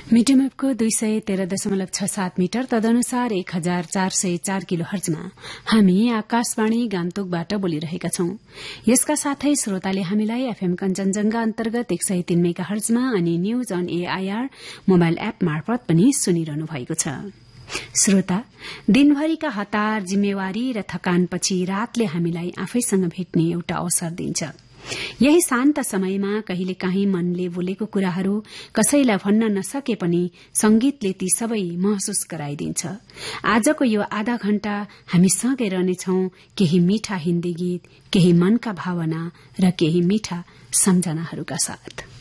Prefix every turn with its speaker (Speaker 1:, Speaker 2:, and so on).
Speaker 1: Medium वेभको 213.67 metre तदनुसार 1404 kilo हर्जमा हामी आकाशवाणी गान्तोकबाट बोलिरहेका छौं। यसका साथै श्रोताले हामीलाई एफएम कञ्चनजंघा अन्तर्गत 103 मेगा हर्जमा अनि news on AIR mobile app मार्फत पनि सुनिरहनु भएको छ। श्रोता, दिनभरिका हतार, जिम्मेवारी र थकानपछि रातले हामीलाई आफैसँग भेट्ने एउटा अवसर दिन्छ। यही शान्त समयमा कहिलेकाहीँ मनले बोलेको कुराहरू कसैलाई भन्न नसके पनि संगीतले ती सबै महसुस गराइदिन्छ। आजको यो आधा घण्टा हामी सँगै रहनेछौं, केही मीठा हिन्दी गीत, केही मनका भावना र केही मीठा सम्झनाहरूका साथ।